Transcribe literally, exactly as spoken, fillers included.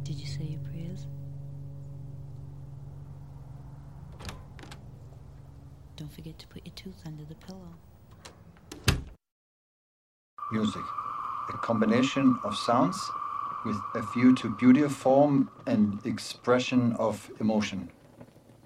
Did you say your prayers? Don't forget to put your tooth under the pillow. Music. A combination of sounds with a view to beauty of form and expression of emotion.